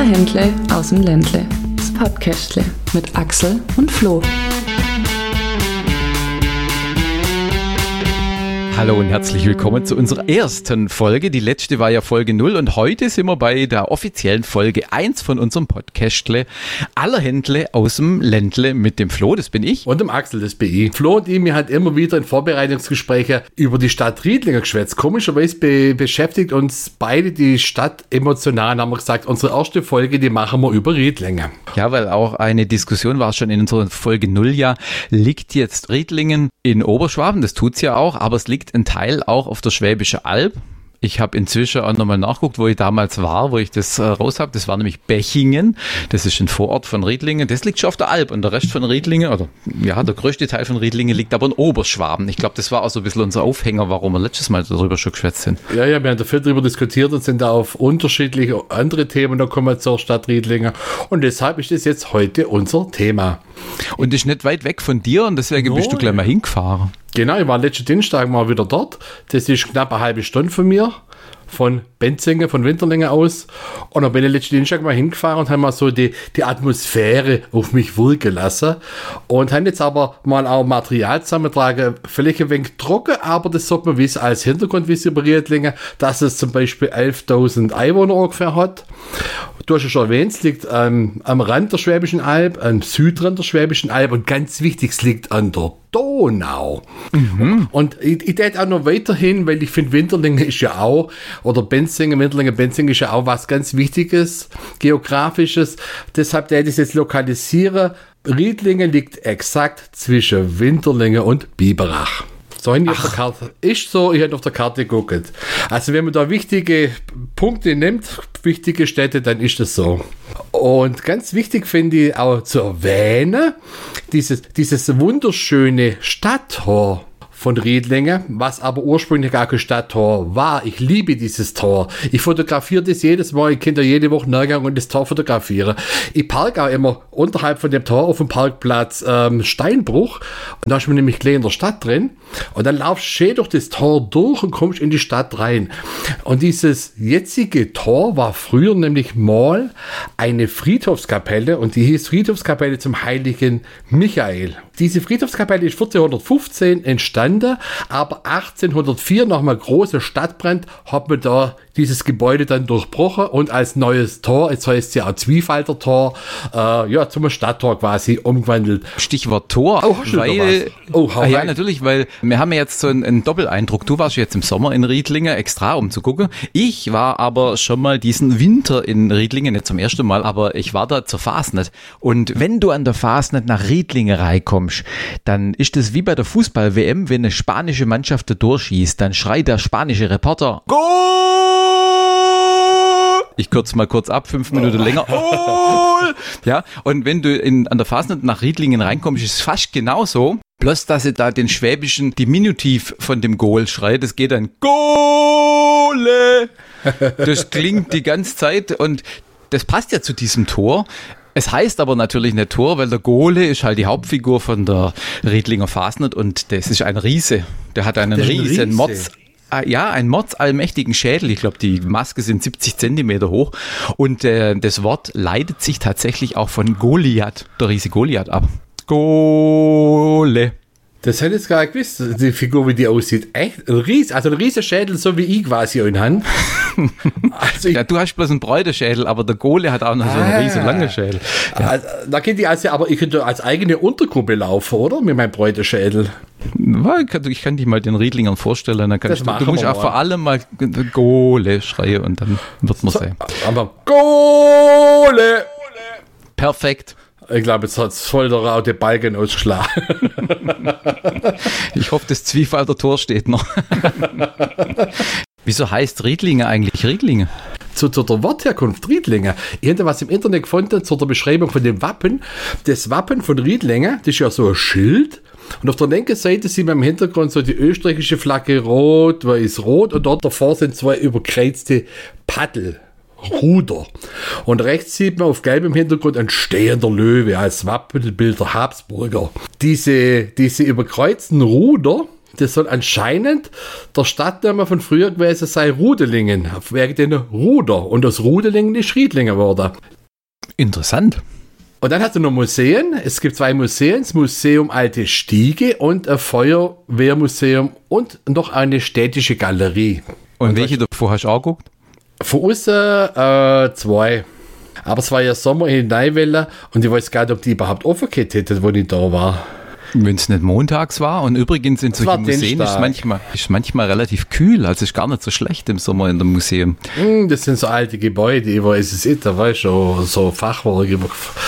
Händle aus dem Ländle. Das Podcastle mit Axel und Flo. Hallo und herzlich willkommen zu unserer ersten Folge. Die letzte war ja Folge 0 und heute sind wir bei der offiziellen Folge 1 von unserem Podcastle aller Händle aus dem Ländle mit dem Flo, das bin ich. Und dem Axel, das bin ich. Flo und ich, wir hat immer wieder in Vorbereitungsgesprächen über die Stadt Riedlingen geschwätzt. Komischerweise beschäftigt uns beide die Stadt emotional. Haben wir gesagt, unsere erste Folge, die machen wir über Riedlingen. Ja, weil auch eine Diskussion war schon in unserer Folge 0 ja, liegt jetzt Riedlingen in Oberschwaben, das tut's ja auch, aber es liegt ein Teil auch auf der Schwäbischen Alb. Ich habe inzwischen auch nochmal nachgeguckt, wo ich damals war, wo ich das raus habe. Das war nämlich Bechingen. Das ist ein Vorort von Riedlingen. Das liegt schon auf der Alb. Und der Rest von Riedlingen, oder ja, der größte Teil von Riedlingen liegt aber in Oberschwaben. Ich glaube, das war auch so ein bisschen unser Aufhänger, warum wir letztes Mal darüber schon geschwätzt sind. Ja, wir haben dafür darüber diskutiert und sind da auf unterschiedliche andere Themen gekommen zur Stadt Riedlingen. Und deshalb ist das jetzt heute unser Thema. Und das ist nicht weit weg von dir und deswegen bist du gleich mal hingefahren. Genau, ich war letzten Dienstag mal wieder dort. Das ist knapp eine halbe Stunde von mir, von Benzingen, von Winterlingen aus. Und dann bin ich letzten Dienstag mal hingefahren und habe mal so die Atmosphäre auf mich wirken lassen. Und habe jetzt aber mal auch Material zusammengetragen, vielleicht ein wenig trocken, aber das sollte man wissen als Hintergrundwissen über Riedlingen, dass es zum Beispiel 11.000 Einwohner ungefähr hat. Du hast ja schon erwähnt, es liegt am Rand der Schwäbischen Alb, am Südrand der Schwäbischen Alb und ganz wichtig, es liegt an der Donau. Mhm. Und ich denke auch noch weiterhin, weil ich finde, Winterlingen ist ja auch, oder Benzingen ist ja auch was ganz Wichtiges, Geografisches. Deshalb werde ich es jetzt lokalisieren. Riedlingen liegt exakt zwischen Winterlingen und Biberach. So, auf der Karte. Ist so, ich hätte auf der Karte geguckt. Also wenn man da wichtige Punkte nimmt, wichtige Städte, dann ist das so. Und ganz wichtig finde ich auch zu erwähnen, dieses wunderschöne Stadttor von Riedlingen, was aber ursprünglich gar kein Stadttor war. Ich liebe dieses Tor. Ich fotografiere das jedes Mal. Ich kann da jede Woche nachgehen und das Tor fotografieren. Ich parke auch immer unterhalb von dem Tor auf dem Parkplatz Steinbruch. Und da ist man nämlich gleich in der Stadt drin. Und dann laufst du schön durch das Tor durch und kommst in die Stadt rein. Und dieses jetzige Tor war früher nämlich mal eine Friedhofskapelle und die hieß Friedhofskapelle zum heiligen Michael. Diese Friedhofskapelle ist 1415 entstanden, aber 1804 nach einem großen Stadtbrand hat man da dieses Gebäude dann durchbrochen und als neues Tor, jetzt heißt es ja auch Zwiefalter Tor, zum Stadttor quasi umgewandelt. Stichwort Tor, weil, ja natürlich, weil wir haben ja jetzt so einen Doppeleindruck. Du warst jetzt im Sommer in Riedlingen, extra um zu gucken. Ich war aber schon mal diesen Winter in Riedlingen, nicht zum ersten Mal, aber ich war da zur Fasnet. Und wenn du an der Fasnet nach Riedlingen reinkommst, dann ist das wie bei der Fußball-WM, wenn eine spanische Mannschaft da durchschießt, dann schreit der spanische Reporter Goal! Ich kürze mal kurz ab, 5 Minuten länger. Goal! Ja, und wenn du an der Fasnet nach Riedlingen reinkommst, ist es fast genauso. Bloß, dass sie da den schwäbischen Diminutiv von dem Goal schreit, das geht dann Gole! Das klingt die ganze Zeit und das passt ja zu diesem Tor. Es heißt aber natürlich nicht Tor, weil der Gole ist halt die Hauptfigur von der Riedlinger Fasnet und das ist ein Riese. Der hat einen riesen einen mordsallmächtigen Schädel. Ich glaube, die Maske sind 70 Zentimeter hoch. Und das Wort leitet sich tatsächlich auch von Goliath, der Riese Goliath, ab. Gole. Das hätte ich jetzt gar nicht gewusst, die Figur, wie die aussieht. Echt? Ein riesen Schädel, so wie ich quasi in Hand. Also ja, du hast bloß einen Bräuterschädel, aber der Gole hat auch noch so einen riesen langen Schädel. Ja. Also, da geht die aber ich könnte als eigene Untergruppe laufen, oder? Mit meinem Bräuterschädel. Ich kann dich mal den Riedlingern vorstellen. Dann du musst auch vor allem mal Gole schreien und dann wird man sehen. Aber Gole! Perfekt. Ich glaube, jetzt hat es voll der rote Balken ausgeschlagen. Ich hoffe, das Zwiefalter Tor steht noch. Wieso heißt Riedlingen eigentlich Riedlingen? Zu der Wortherkunft Riedlingen. Ich habe was im Internet gefunden zu der Beschreibung von dem Wappen. Das Wappen von Riedlingen, das ist ja so ein Schild. Und auf der linken Seite sieht man im Hintergrund so die österreichische Flagge rot, weiß, rot. Und dort davor sind 2 überkreuzte Paddel. Ruder. Und rechts sieht man auf gelbem Hintergrund ein stehender Löwe als Wappenbild der Habsburger. Diese überkreuzten Ruder, das soll anscheinend der Stadtname von früher gewesen sein, Rudelingen, wegen den Ruder. Und das Rudelingen ist Riedlingen geworden. Interessant. Und dann hast du noch Museen. Es gibt 2 Museen. Das Museum Alte Stiege und ein Feuerwehrmuseum und noch eine städtische Galerie. Und welche davor hast du auch geguckt? Von außen 2. Aber es war ja Sommer in Neiwelle und ich weiß gar nicht, ob die überhaupt offen gehabt hätten, wo ich da war. Wenn es nicht montags war. Und übrigens in solchen Museen ist manchmal relativ kühl. Also ist gar nicht so schlecht im Sommer in dem Museum. Das sind so alte Gebäude, über es ist da weißt du, so Fachwerke.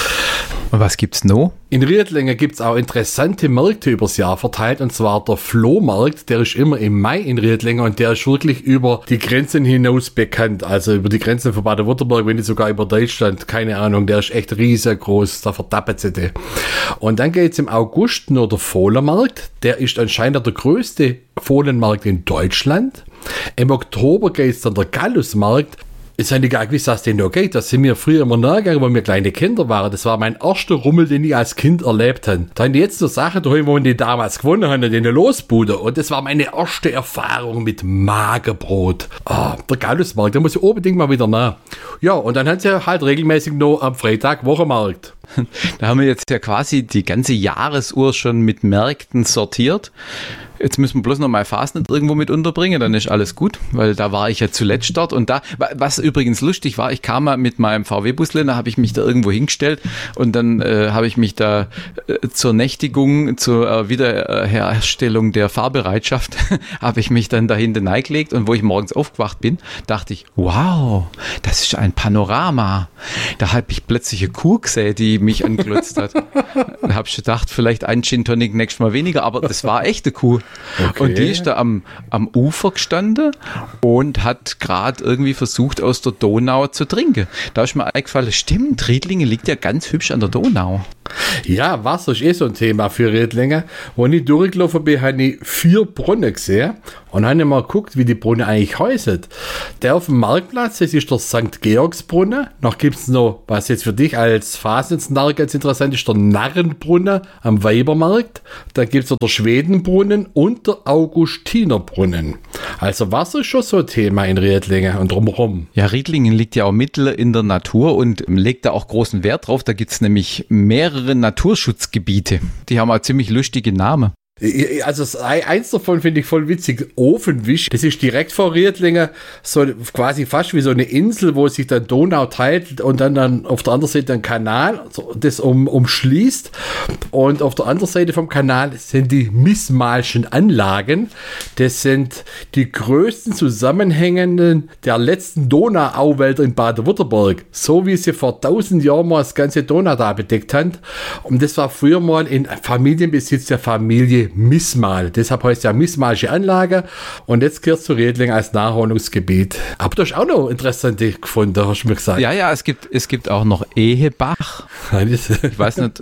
Und was gibt's noch? In Riedlingen gibt es auch interessante Märkte übers Jahr verteilt, und zwar der Flohmarkt, der ist immer im Mai in Riedlingen und der ist wirklich über die Grenzen hinaus bekannt, also über die Grenzen von Baden-Württemberg, wenn nicht sogar über Deutschland, keine Ahnung, der ist echt riesengroß, da verdappelt sie die. Und dann geht es im August nur der Fohlenmarkt, der ist anscheinend der größte Fohlenmarkt in Deutschland. Im Oktober geht es dann der Gallusmarkt. Ist eigentlich gar nicht, dass den noch geht. Das sind wir früher immer nachgegangen, weil wir kleine Kinder waren. Das war mein erster Rummel, den ich als Kind erlebt habe. Da haben die jetzt so Sachen, wo die damals gewonnen haben, in der Losbude. Und das war meine erste Erfahrung mit Magerbrot. Der Gallusmarkt, da muss ich unbedingt mal wieder nach. Ja, und dann haben sie halt regelmäßig noch am Freitag Wochenmarkt. Da haben wir jetzt ja quasi die ganze Jahresuhr schon mit Märkten sortiert. Jetzt müssen wir bloß noch mal Fastnet irgendwo mit unterbringen, dann ist alles gut, weil da war ich ja zuletzt dort. Und da, was übrigens lustig war, ich kam mal mit meinem VW-Busle, da habe ich mich da irgendwo hingestellt und dann habe ich mich da zur Nächtigung, zur Wiederherstellung der Fahrbereitschaft, habe ich mich dann da hinten reingelegt, und wo ich morgens aufgewacht bin, dachte ich, wow, das ist ein Panorama. Da habe ich plötzlich eine Kuh gesehen, die mich anglotzt hat. Da habe ich gedacht, vielleicht ein Gin Tonic nächstes Mal weniger, aber das war echte Kuh. Okay. Und die ist da am Ufer gestanden und hat gerade irgendwie versucht, aus der Donau zu trinken. Da ist mir eingefallen, stimmt, Riedlingen liegt ja ganz hübsch an der Donau. Ja, Wasser ist so ein Thema für Riedlingen. Als ich durchgelaufen bin, habe ich 4 Brunnen gesehen und habe mal geguckt, wie die Brunnen eigentlich heißen. Der auf dem Marktplatz, das ist der St. Georgsbrunnen. Noch gibt es noch, was jetzt für dich als Fasnitznarr ganz interessant ist, der Narrenbrunnen am Weibermarkt. Da gibt es noch der Schwedenbrunnen und der Augustinerbrunnen. Also Wasser ist schon so ein Thema in Riedlingen und drumherum. Ja, Riedlingen liegt ja auch mitten in der Natur und legt da auch großen Wert drauf. Da gibt es nämlich mehrere Naturschutzgebiete. Die haben auch ziemlich lustige Namen. Also eins davon finde ich voll witzig, Ofenwisch, das ist direkt vor Riedlingen, so quasi fast wie so eine Insel, wo sich dann Donau teilt und dann auf der anderen Seite ein Kanal, das umschließt, und auf der anderen Seite vom Kanal sind die Missmalschen Anlagen. Das sind die größten zusammenhängenden der letzten Donauauwälder in Baden-Württemberg, so wie sie vor 1000 Jahren mal das ganze Donau da bedeckt haben, und das war früher mal in Familienbesitz der Familie Missmal. Deshalb heißt ja Missmalsche Anlage, und jetzt gehört zu Riedlingen als Naherholungsgebiet. Aber du hast auch noch interessante gefunden, hast du mir gesagt. Ja, es gibt auch noch Ehebach. Ich weiß nicht.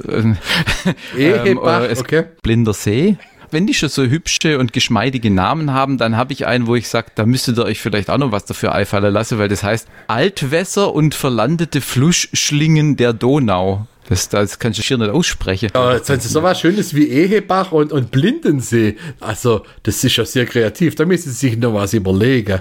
Ehebach, okay. Blinder See. Wenn die schon so hübsche und geschmeidige Namen haben, dann habe ich einen, wo ich sage, da müsstet ihr euch vielleicht auch noch was dafür einfallen lassen, weil das heißt Altwässer und verlandete Flussschlingen der Donau. Das kannst du hier nicht aussprechen. Ja, jetzt haben sie so was Schönes wie Ehebach und Blindensee. Also, das ist ja sehr kreativ. Da müssen sie sich noch was überlegen.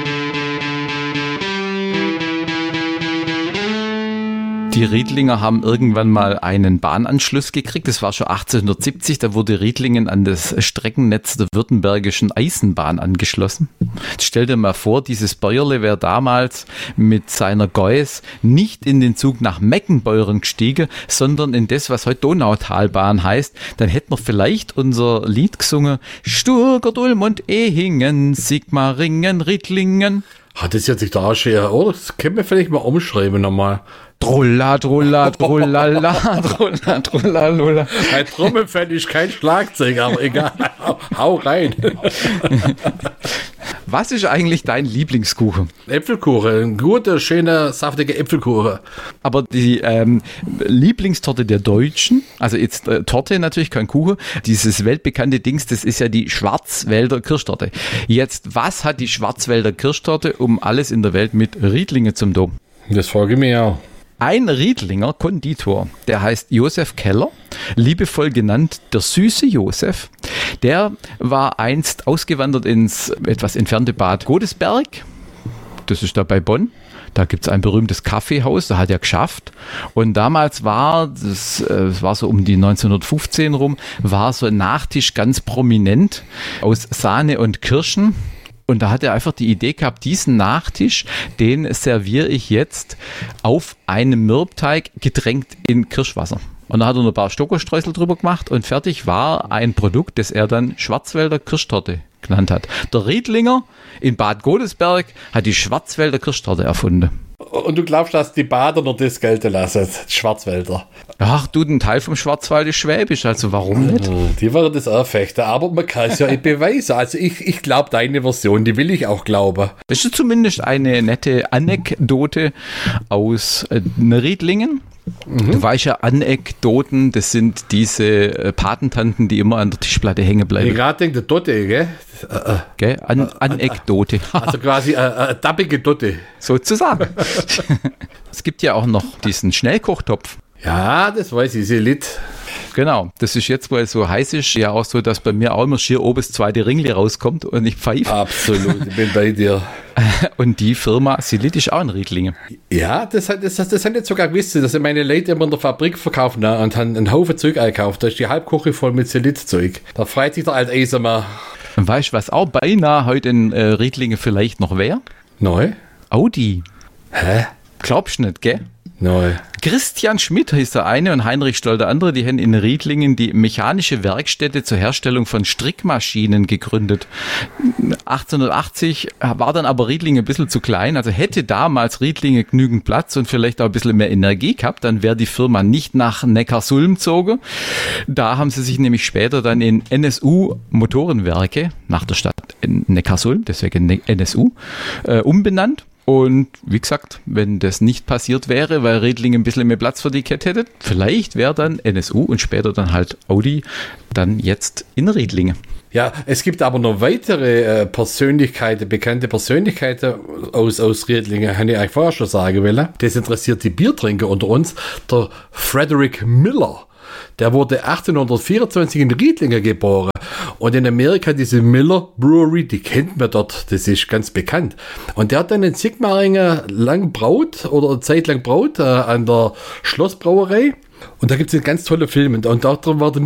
Die Riedlinger haben irgendwann mal einen Bahnanschluss gekriegt. Das war schon 1870. Da wurde Riedlingen an das Streckennetz der Württembergischen Eisenbahn angeschlossen. Jetzt stell dir mal vor, dieses Bäuerle wäre damals mit seiner Geuss nicht in den Zug nach Meckenbeuren gestiegen, sondern in das, was heute Donautalbahn heißt. Dann hätten wir vielleicht unser Lied gesungen. Sturgert, Ulm und Ehingen, Sigmaringen, Riedlingen. Hat das jetzt nicht da schon, oder? Das können wir vielleicht mal umschreiben nochmal. Trulla, trulla, trullala, trulla, trulla, lulla. Ein Trommelfell ist kein Schlagzeug, aber egal. Hau rein. Was ist eigentlich dein Lieblingskuchen? Äpfelkuchen, ein guter, schöner, saftiger Äpfelkuchen. Aber die Lieblingstorte der Deutschen, also jetzt Torte natürlich, kein Kuchen, dieses weltbekannte Dings, das ist ja die Schwarzwälder Kirschtorte. Jetzt, was hat die Schwarzwälder Kirschtorte um alles in der Welt mit Riedlingen zum Tun? Das frage ich mich auch. Ein Riedlinger Konditor, der heißt Josef Keller, liebevoll genannt der süße Josef, der war einst ausgewandert ins etwas entfernte Bad Godesberg, das ist da bei Bonn. Da gibt es ein berühmtes Kaffeehaus, da hat er geschafft. Und damals war, das war so um die 1915 rum, war so ein Nachtisch ganz prominent aus Sahne und Kirschen. Und da hat er einfach die Idee gehabt, diesen Nachtisch, den serviere ich jetzt auf einem Mürbteig getränkt in Kirschwasser. Und da hat er ein paar Schokostreusel drüber gemacht und fertig war ein Produkt, das er dann Schwarzwälder Kirschtorte genannt hat. Der Riedlinger in Bad Godesberg hat die Schwarzwälder Kirschtorte erfunden. Und du glaubst, dass die Bader noch das gelten lassen, die Schwarzwälder? Ach du, ein Teil vom Schwarzwald ist schwäbisch, also warum nicht? Die werden das auch fechten, aber man kann es ja nicht beweisen. Also ich glaube deine Version, die will ich auch glauben. Das ist zumindest eine nette Anekdote aus Riedlingen. Du weißt ja, Anekdoten, das sind diese Patentanten, die immer an der Tischplatte hängen bleiben. Ich gerade denke, der Dotte, gell? Gell? Anekdote. Also quasi eine tappige Dotte. Sozusagen. Es gibt ja auch noch diesen Schnellkochtopf. Ja, das weiß ich, Selit. Genau, das ist jetzt, wo es so heiß ist, ja auch so, dass bei mir auch immer schier oben das zweite Ringli rauskommt und ich pfeife. Absolut, ich bin bei dir. Und die Firma Silit ist auch in Riedlingen. Ja, das hat jetzt sogar gewusst, dass meine Leute immer in der Fabrik verkaufen und haben einen Haufen Zeug einkauft. Da ist die Halbkoche voll mit Silit-Zeug. Da freut sich der alte Eisenmann. Und weißt du, was auch beinahe heute in Riedlingen vielleicht noch wäre? Neu? Audi. Hä? Glaubst du nicht, gell? Neu. Christian Schmidt hieß der eine und Heinrich Stoll der andere, die haben in Riedlingen die mechanische Werkstätte zur Herstellung von Strickmaschinen gegründet. 1880 war dann aber Riedlingen ein bisschen zu klein, also hätte damals Riedlingen genügend Platz und vielleicht auch ein bisschen mehr Energie gehabt, dann wäre die Firma nicht nach Neckarsulm gezogen. Da haben sie sich nämlich später dann in NSU Motorenwerke, nach der Stadt Neckarsulm, deswegen NSU, umbenannt. Und wie gesagt, wenn das nicht passiert wäre, weil Riedlingen ein bisschen mehr Platz für die Kette hätte, vielleicht wäre dann NSU und später dann halt Audi dann jetzt in Riedlingen. Ja, es gibt aber noch weitere Persönlichkeiten, bekannte Persönlichkeiten aus Riedlingen, kann ich eigentlich vorher schon sagen wollen. Das interessiert die Biertrinker unter uns, der Frederick Miller. Der wurde 1824 in Riedlingen geboren. Und in Amerika diese Miller Brewery, die kennt man dort, das ist ganz bekannt. Und der hat dann in Sigmaringen lang braut oder eine Zeit lang braut an der Schlossbrauerei. Und da gibt es einen ganz tollen Film. Und dort war der